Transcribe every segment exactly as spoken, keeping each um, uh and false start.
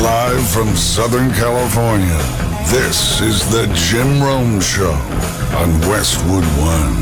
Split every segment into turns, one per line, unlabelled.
Live from Southern California, this is the Jim Rome Show on Westwood One.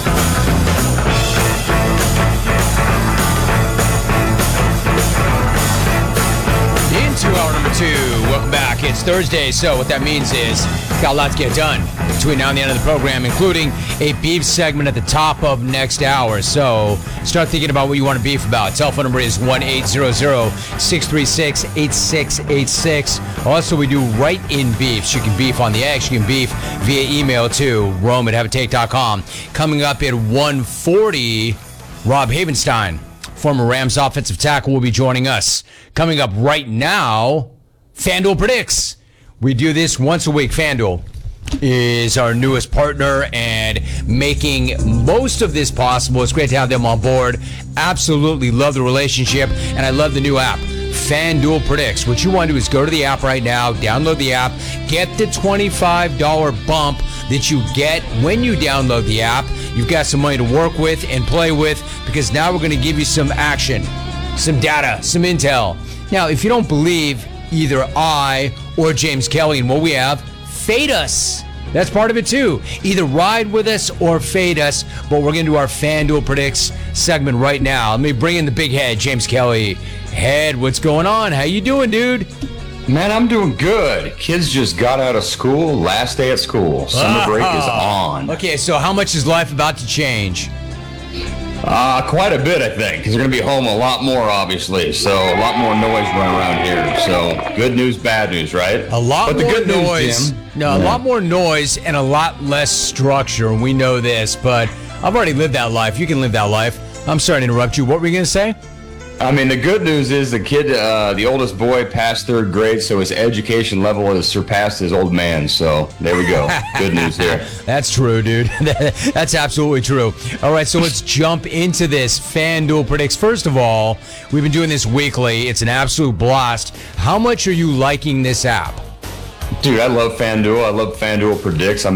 Into hour number two. Welcome back. It's Thursday, so what that means is got a lot to get done between now and the end of the program, including a beef segment at the top of next hour. So start thinking about what you want to beef about. Telephone number is one eight hundred, six three six, eight six eight six. Also, we do right-in beefs. You can beef on the X. You can beef via email to rome at have a take dot com. Coming up at one forty, Rob Havenstein, former Rams offensive tackle, will be joining us. Coming up right now, FanDuel Predicts. We do this once a week. FanDuel is our newest partner and making most of this possible. It's great to have them on board. Absolutely love the relationship, and I love the new app, FanDuel Predicts. What you want to do is go to the app right now, download the app, get the twenty-five dollars bump that you get when you download the app. You've got some money to work with and play with, because now we're going to give you some action, some data, some intel. Now, if you don't believe either I or James Kelly in what we have, fade us. That's part of it too. Either ride with us or fade us. But we're going to do our FanDuel Predicts segment right now. Let me bring in the big head, James Kelly. Head, what's going on? How you doing, dude?
Man, I'm doing good. Kids just got out of school. Last day at school. Summer break is on.
Okay, so how much is life about to change?
Uh, quite a bit, I think, because they're going to be home a lot more, obviously. So a lot more noise running around here. So good news, bad news, right?
A lot
but
more
the good
noise.
News, Jim,
no, a
yeah.
lot more noise and a lot less structure. And we know this, but I've already lived that life. You can live that life. I'm sorry to interrupt you. What were you going to say?
I mean, the good news is the kid, uh, the oldest boy, passed third grade, so his education level has surpassed his old man. So there we go. Good news there.
That's true, dude. That's absolutely true. All right, so let's jump into this FanDuel Predicts. First of all, we've been doing this weekly. It's an absolute blast. How much are you liking this app?
Dude, I love FanDuel. I love FanDuel Predicts. I'm